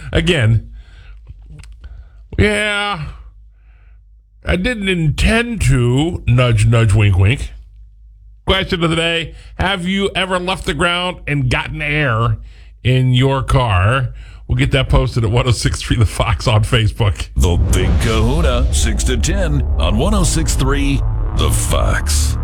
Again, yeah, I didn't intend to. Nudge, nudge, wink, wink. Question of the day, have you ever left the ground and gotten air in your car? We'll get that posted at 106.3 The Fox on Facebook. The Big Kahuna, 6 to 10 on 106.3 The Fox.